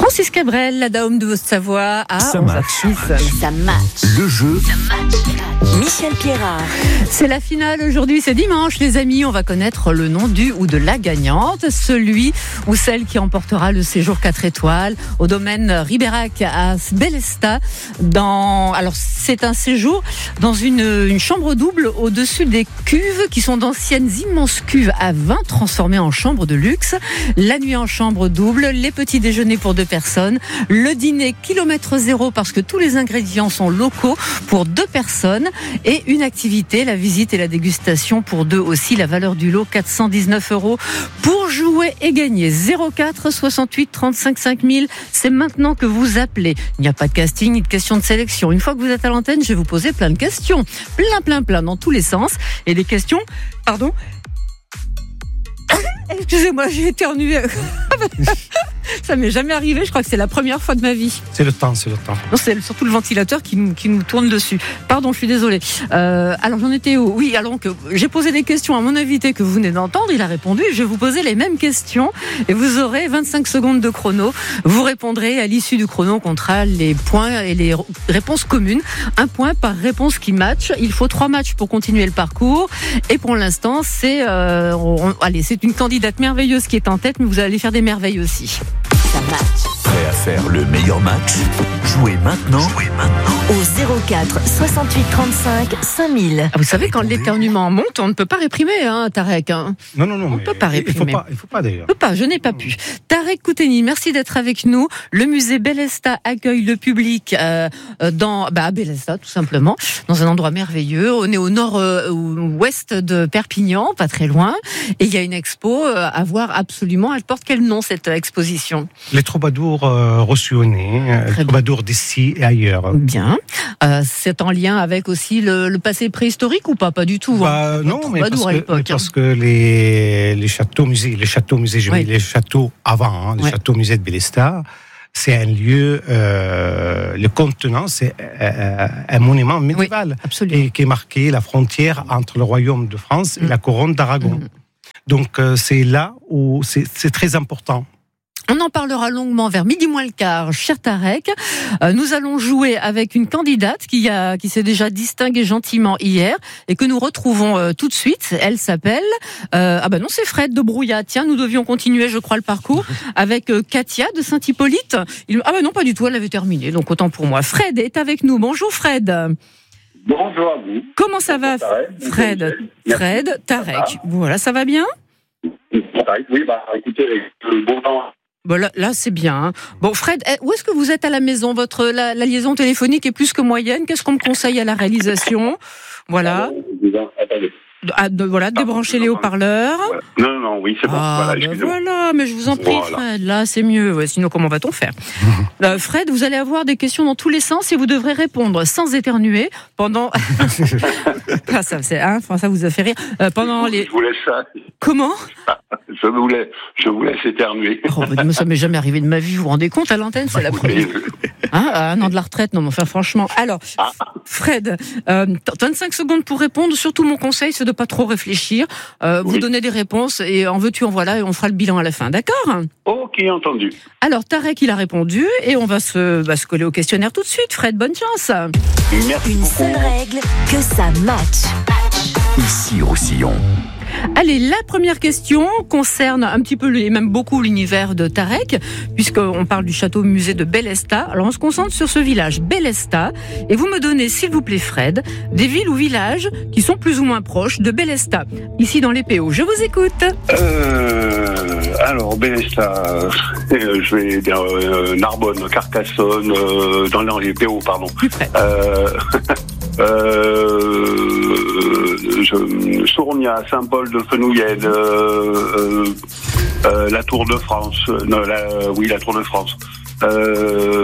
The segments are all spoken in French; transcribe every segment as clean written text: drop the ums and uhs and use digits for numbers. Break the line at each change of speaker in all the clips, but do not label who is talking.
Francis Cabrel, la Dame de Haute-Savoie à
Ça
11h06.
Ça match.
Le jeu.
Michel Pierrard.
C'est la finale aujourd'hui, c'est dimanche les amis, on va connaître le nom du ou de la gagnante, celui ou celle qui emportera le séjour 4 étoiles au domaine Ribérac à Bélestat. Alors c'est un séjour dans une chambre double au-dessus des cuves qui sont d'anciennes immenses cuves à vin transformées en chambre de luxe. La nuit en chambre double, les petits déjeuners pour 2 personnes, le dîner kilomètre zéro parce que tous les ingrédients sont locaux pour 2 personnes et une activité, la visite et la dégustation pour 2 aussi. La valeur du lot 419 €. Pour jouer et gagner 04 68 35 5000, c'est maintenant que vous appelez. Il n'y a pas de casting ni de question de sélection. Une fois que vous êtes à l'antenne, je vais vous poser plein de questions, plein dans tous les sens et des questions. Pardon. Excusez-moi, j'ai éternué. Ça m'est jamais arrivé, je crois que c'est la première fois de ma vie.
C'est le temps.
Non, c'est surtout le ventilateur qui nous tourne dessus. Pardon, je suis désolée. Alors j'en étais où ? Oui, alors j'ai posé des questions à mon invité que vous venez d'entendre, il a répondu. Je vais vous poser les mêmes questions et vous aurez 25 secondes de chrono. Vous répondrez à l'issue du chrono, on comptera les points et les réponses communes. 1 point par réponse qui match. Il faut 3 matchs pour continuer le parcours. Et pour l'instant, c'est une candidate merveilleuse qui est en tête, mais vous allez faire des merveilles aussi.
Ça match.
Prêt à faire le meilleur match? Jouez maintenant.
Au 04 68 35 5000.
Vous savez, quand l'éternuement monte, on ne peut pas réprimer, Tarek.
Non.
On ne peut pas réprimer.
Il faut pas d'ailleurs.
Je n'ai pas pu. Tarek Kouteni, merci d'être avec nous. Le musée Bélestat accueille le public à Bélestat, tout simplement, dans un endroit merveilleux. On est au nord-ouest de Perpignan, pas très loin. Et il y a une expo à voir absolument. Elle porte quel nom, cette exposition ?
Les troubadours rossillonnais, les troubadours d'ici et ailleurs.
Bien. C'est en lien avec aussi le passé préhistorique ou pas ? Pas du tout.
Non, mais parce que les châteaux musées,
Oui.
les châteaux avant, les châteaux musées de Bélestat, c'est un lieu, le contenant, c'est un monument médiéval et qui est marqué la frontière entre le royaume de France et la couronne d'Aragon. Donc c'est là où c'est très important.
On en parlera longuement vers 12:15, cher Tarek. Nous allons jouer avec une candidate qui s'est déjà distinguée gentiment hier et que nous retrouvons tout de suite. Elle s'appelle... c'est Fred de Brouillat. Tiens, nous devions continuer, je crois, le parcours avec Katia de Saint-Hippolyte. Non, pas du tout, elle avait terminé, donc autant pour moi. Fred est avec nous. Bonjour Fred.
Bonjour à vous.
Comment ça va, Fred ? Fred, Tarek. Voilà, ça va bien ?
Oui, écoutez, avec le bon temps...
Bon, là, c'est bien. Bon, Fred, où est-ce que vous êtes à la maison ? La liaison téléphonique est plus que moyenne. Qu'est-ce qu'on me conseille à la réalisation ? Voilà.
Attendez.
Débrancher les haut-parleurs.
Non, oui, c'est bon.
Voilà, mais je vous en prie, Fred, là, c'est mieux. Ouais, sinon, comment va-t-on faire ? Fred, vous allez avoir des questions dans tous les sens et vous devrez répondre sans éternuer pendant... ça vous a fait rire. Pendant les...
Je vous laisse ça.
Comment ?
Je vous laisse éternuer.
Ça m'est jamais arrivé de ma vie, vous vous rendez compte, à l'antenne, c'est la première. À 1 an de la retraite, non, mais enfin, franchement. Alors, Fred, 25 secondes pour répondre. Surtout, mon conseil, c'est de pas trop réfléchir. Vous donnez des réponses et en veux-tu, en voilà, et on fera le bilan à la fin, d'accord ?
Ok, entendu.
Alors, Tarek, il a répondu et on va se coller au questionnaire tout de suite. Fred, bonne chance.
Merci
Une
beaucoup.
seule règle, que ça match.
Ici, Roussillon.
Allez, la première question concerne un petit peu et même beaucoup l'univers de Tarek, puisqu'on parle du château musée de Bélestat. Alors on se concentre sur ce village, Bélestat, et vous me donnez, s'il vous plaît Fred, des villes ou villages qui sont plus ou moins proches de Bélestat, ici dans les PO. Je vous écoute.
Alors, Bélestat, je vais dire Narbonne, Carcassonne, dans les PO, pardon.
Plus près.
Sournia, Saint-Paul de Fenouillède, la Tour de France. La Tour de France.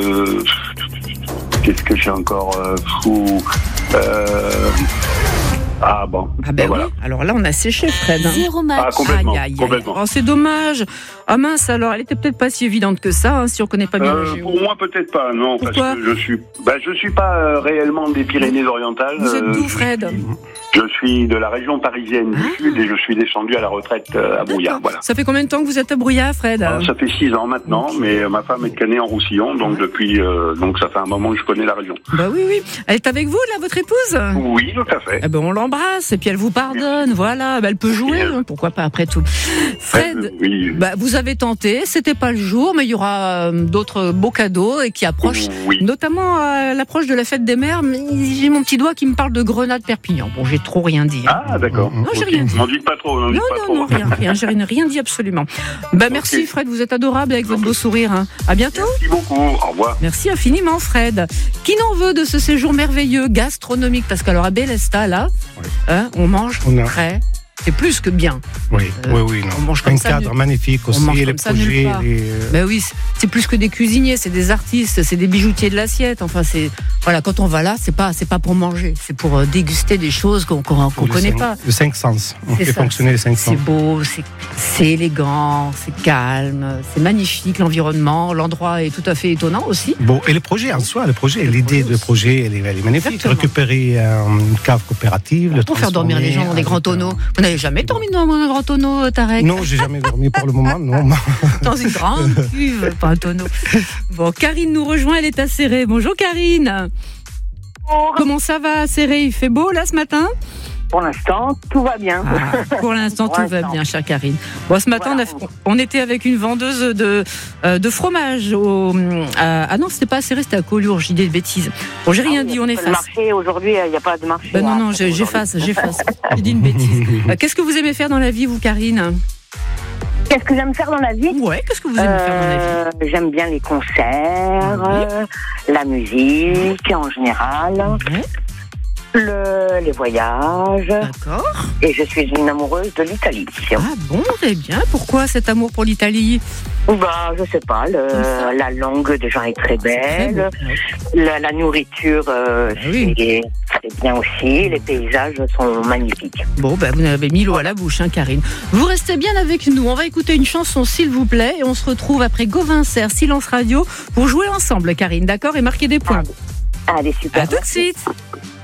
Qu'est-ce que j'ai encore Ah bon.
Ah ben oui, alors là on a séché Fred.
0 match.
Ah, complètement.
Complètement. Oh, c'est dommage. Ah mince, alors elle était peut-être pas si évidente que ça, hein, si on connaît pas bien le géo.
Pour moi peut-être pas, non.
Pourquoi?
Parce que je suis pas réellement des Pyrénées-Orientales.
Vous êtes d'où Fred?
Je suis de la région parisienne du Sud et je suis descendu à la retraite à Brouillard. Voilà.
Ça fait combien de temps que vous êtes à Brouillard, Fred?
Ça fait 6 ans maintenant, mais ma femme est née en Roussillon, donc depuis, donc ça fait un moment que je connais la région.
Bah oui. Elle est avec vous, là, votre épouse?
Oui, tout à fait.
Eh ben, on l'embrasse et puis elle vous pardonne, voilà. Bah, elle peut jouer, hein, pourquoi pas après tout. Fred,
oui.
bah, vous avez tenté, c'était pas le jour, mais il y aura d'autres beaux cadeaux et qui approchent, notamment à l'approche de la fête des mères. J'ai mon petit doigt qui me parle de Grenade Perpignan. Bon, j'ai trop rien dit. Hein.
Ah, d'accord.
Non, j'ai rien dit.
N'en dites pas trop.
Non, rien. J'ai rien dit absolument. Bah, merci Fred, vous êtes adorable avec votre beau sourire. Hein. À bientôt.
Merci beaucoup. Au revoir.
Merci infiniment Fred. Qui n'en veut de ce séjour merveilleux, gastronomique? Parce qu'alors à Bélesta, là, on mange frais. C'est plus que bien.
Oui. Non.
On mange
un cadre magnifique aussi, les projets.
Ben oui, c'est plus que des cuisiniers, c'est des artistes, c'est des bijoutiers de l'assiette. Enfin, voilà, quand on va là, c'est pas pour manger, c'est pour déguster des choses qu'on connaît pas.
Le 5 sens. On fait fonctionner les 5 sens.
C'est beau, c'est élégant, c'est calme, c'est magnifique l'environnement, l'endroit est tout à fait étonnant aussi.
Bon, et le projet en soi, l'idée de projet, elle est magnifique.
Exactement.
Récupérer une cave coopérative,
pour faire dormir les gens dans des grands tonneaux. Vous n'avez jamais dormi dans un grand tonneau, Tarek?
Non, j'ai jamais dormi pour le moment, non.
Dans une grande cuve, pas un tonneau. Bon, Karine nous rejoint, elle est à Céré. Bonjour Karine.
Bonjour.
Comment ça va à Céré? Il fait beau là ce matin?
Pour l'instant, tout va bien.
Pour l'instant, tout va bien, chère Karine. Bon, ce matin, on était avec une vendeuse de fromage. Ah non, c'était pas à Céré, c'était à Collioure, j'ai dit des bêtises. Bon, j'ai rien dit, on efface.
Le marché, aujourd'hui, il n'y a pas de marché.
Non, j'efface. J'ai dit une bêtise. Qu'est-ce que vous aimez faire dans la vie, vous, Karine?
Qu'est-ce que j'aime faire dans la vie?
Ouais, qu'est-ce que vous aimez faire dans la vie?
J'aime bien les concerts, la musique en général. Les voyages.
D'accord.
Et je suis une amoureuse de l'Italie.
Ah bon, très bien. Pourquoi cet amour pour l'Italie?
Je sais pas. La langue des gens est très belle. La nourriture, c'est très bien aussi. Les paysages sont magnifiques.
Bon, vous avez mis l'eau à la bouche, hein, Karine. Vous restez bien avec nous. On va écouter une chanson, s'il vous plaît, et on se retrouve après Gauvin Serre, Silence Radio, pour jouer ensemble, Karine, d'accord, et marquer des points.
Allez, super.
À tout de suite.